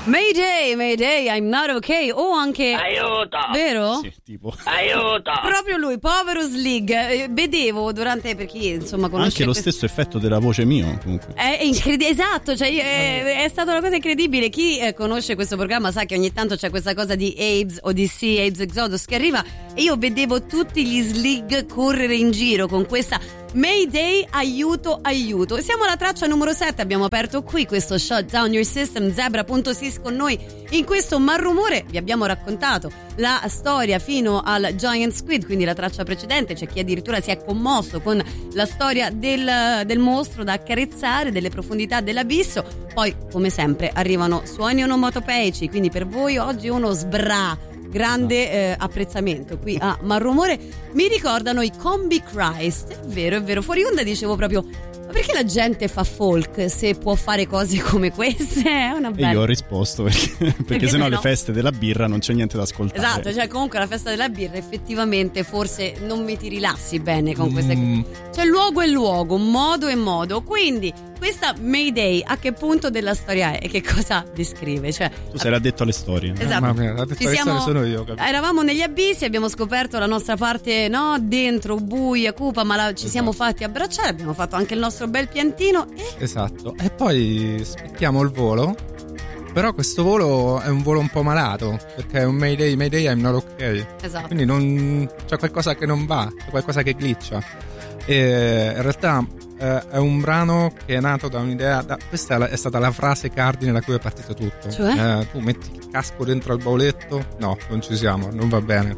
Mayday, Mayday, I'm not okay. O anche aiuto, vero? Sì, tipo. Aiuto. Proprio lui, povero Slig. Vedevo durante, per chi insomma conosce Anche lo stesso effetto della voce mio, comunque. È incredibile, esatto, cioè, è stata una cosa incredibile. Chi conosce questo programma sa che ogni tanto c'è questa cosa di Abe's Odyssey, Abe's Exodus che arriva, e io vedevo tutti gli Slig correre in giro con questa Mayday, aiuto, aiuto. Siamo alla traccia numero 7, abbiamo aperto qui questo Shut Down Your System. Zebra.sis con noi in questo Malrumore. Vi abbiamo raccontato la storia fino al Giant Squid, quindi la traccia precedente. C'è chi addirittura si è commosso con la storia del mostro da accarezzare, delle profondità dell'abisso. Poi, come sempre, arrivano suoni onomatopeici, quindi per voi oggi uno sbra. Grande apprezzamento qui a Malrumore. Mi ricordano i Combi Christ. È vero, fuori onda dicevo proprio: ma perché la gente fa folk se può fare cose come queste? È una bella... E io ho risposto perché sennò le feste della birra non c'è niente da ascoltare. Esatto, cioè comunque la festa della birra effettivamente forse non mi ti rilassi bene con queste cose. Cioè luogo e luogo, modo e modo. Quindi questa Mayday a che punto della storia è e che cosa descrive? Cioè, tu sei l'addetto alle storie. Esatto. Sono io, capito? Eravamo negli abissi, abbiamo scoperto la nostra parte, no, dentro, buia, cupa, ma ci siamo fatti abbracciare, abbiamo fatto anche il nostro bel piantino e... Esatto. E poi spicchiamo il volo. Però questo volo è un volo un po' malato, perché è un Mayday, I'm not okay. Esatto. Quindi c'è qualcosa che non va, c'è qualcosa che glitcha. E in realtà è un brano che è nato da un'idea, questa è stata la frase cardine da cui è partito tutto. Cioè? Tu metti il casco dentro al bauletto, no, non ci siamo, non va bene,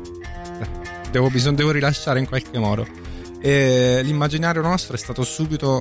devo rilasciare in qualche modo. E l'immaginario nostro è stato subito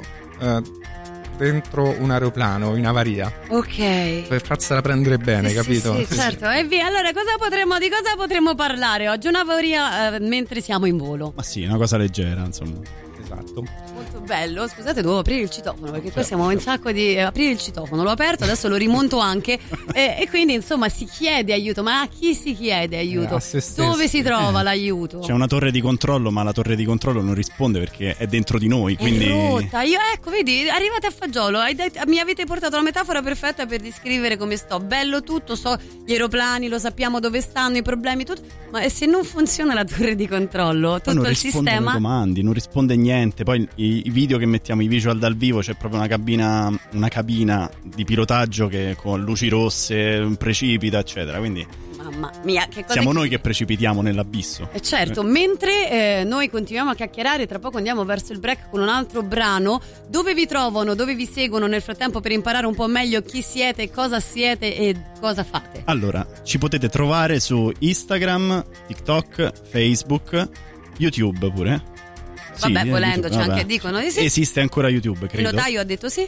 dentro un aeroplano in avaria, ok, per farsela prendere bene, sì, capito? Sì, certo. E via. Allora di cosa potremmo parlare oggi? Un'avaria mentre siamo in volo. Ma sì, una cosa leggera, insomma. Esatto. Molto bello. Scusate, dovevo aprire il citofono perché qua siamo in sacco di aprire il citofono. L'ho aperto, adesso lo rimonto anche e quindi insomma si chiede aiuto. Ma a chi si chiede aiuto? A se stessi. Dove si trova l'aiuto? C'è una torre di controllo, ma la torre di controllo non risponde perché è dentro di noi, quindi è rotta. Io ecco, vedi, arrivate a fagiolo. Mi avete portato la metafora perfetta per descrivere come sto. Bello tutto, so gli aeroplani, lo sappiamo dove stanno, i problemi, tutto. Ma se non funziona la torre di controllo, tutto non il rispondono sistema ai comandi, non risponde niente. Poi i video che mettiamo, i visual dal vivo, c'è proprio una cabina di pilotaggio che con luci rosse precipita, eccetera. Quindi mamma mia, che cosa siamo noi che precipitiamo nell'abisso. Certo, mentre noi continuiamo a chiacchierare, tra poco andiamo verso il break con un altro brano. Dove vi trovano, dove vi seguono nel frattempo per imparare un po' meglio chi siete, cosa siete e cosa fate? Allora, ci potete trovare su Instagram, TikTok, Facebook, YouTube pure. Vabbè, sì, volendo, YouTube, anche dicono di sì. Esiste ancora YouTube, credo. Il notaio ha detto sì.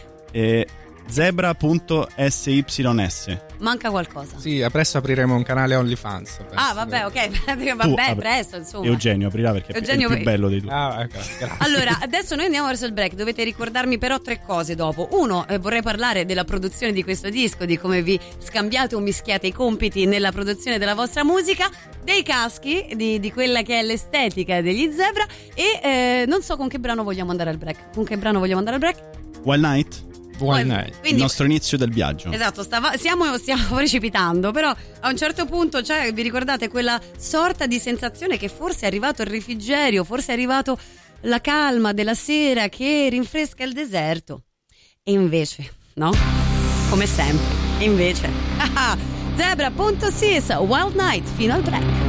Zebra.syns. Manca qualcosa. Sì, presto apriremo un canale OnlyFans. Vabbè, ok. Vabbè, presto, insomma. Eugenio aprirà perché Eugenio è il più bello di tutti. Okay, grazie. Allora, adesso noi andiamo verso il break. Dovete ricordarmi però 3 cose dopo. Uno, vorrei parlare della produzione di questo disco, di come vi scambiate o mischiate i compiti nella produzione della vostra musica, dei caschi, di quella che è l'estetica degli Zebra e non so con che brano vogliamo andare al break. Wild Night? Wild Night. Quindi, il nostro inizio del viaggio. Esatto, stiamo precipitando, però a un certo punto, cioè, vi ricordate quella sorta di sensazione che forse è arrivato il refrigerio, forse è arrivato la calma della sera che rinfresca il deserto. E invece, no? Come sempre, invece. Zebra.sis, Wild Night, fino al break.